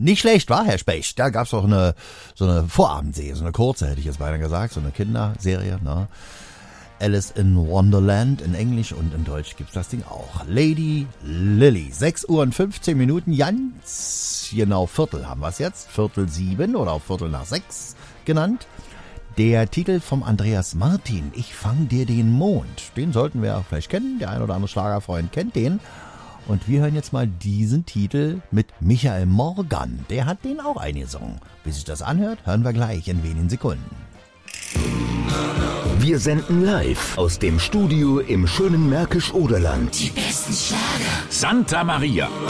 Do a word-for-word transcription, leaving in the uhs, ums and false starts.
Nicht schlecht, war Herr Specht. Da gab's auch eine, so eine Vorabendserie, so eine kurze, hätte ich jetzt beinahe gesagt, so eine Kinderserie, ne? Alice in Wonderland in Englisch und in Deutsch gibt's das Ding auch. Lady Lily. sechs Uhr und fünfzehn Minuten, ganz genau Viertel haben wir's jetzt. Viertel sieben oder auch Viertel nach sechs genannt. Der Titel vom Andreas Martin, Ich fang dir den Mond. Den sollten wir vielleicht kennen, der ein oder andere Schlagerfreund kennt den. Und wir hören jetzt mal diesen Titel mit Michael Morgan. Der hat den auch eingesungen. Wie sich das anhört, hören wir gleich in wenigen Sekunden. Wir senden live aus dem Studio im schönen Märkisch-Oderland. Die besten Schlager. Santa Maria.